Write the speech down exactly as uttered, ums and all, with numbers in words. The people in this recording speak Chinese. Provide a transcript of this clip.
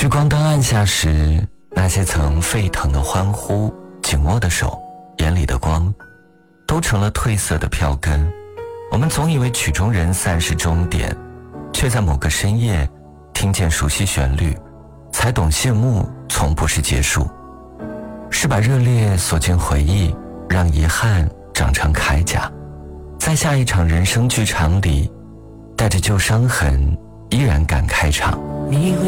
聚光灯暗下时，那些曾沸腾的欢呼，紧握的手，眼里的光，都成了褪色的票根。我们总以为曲终人散是终点，却在某个深夜听见熟悉旋律，才懂谢幕从不是结束，是把热烈锁进回忆，让遗憾长成铠甲，在下一场人生剧场里，带着旧伤痕依然敢开场。 你会